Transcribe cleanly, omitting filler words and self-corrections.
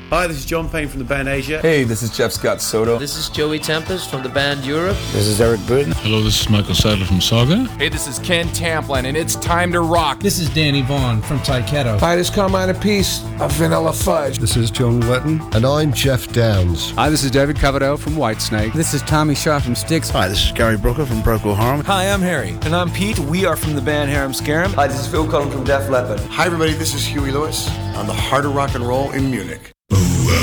Hi, this is John Payne from the band Asia. Hey, this is Jeff Scott Soto. This is Joey Tempest from the band Europe. This is Eric Burton. Hello, this is Michael Sadler from Saga. Hey, this is Ken Tamplin, and it's time to rock. This is Danny Vaughn from Tyketto. Hi, this is Carmine Appice of Vanilla Fudge. This is Joan Letton. And I'm Jeff Downs. Hi, this is David Coverdale from Whitesnake. This is Tommy Shaw from Styx. Hi, this is Gary Brooker from Procol Harum. Hi, I'm Harry. And I'm Pete. We are from the band Harum Scarum. Hi, this is Phil Collins from Def Leppard. Hi, everybody. This is Huey Lewis on the Heart of Rock and Roll in Munich.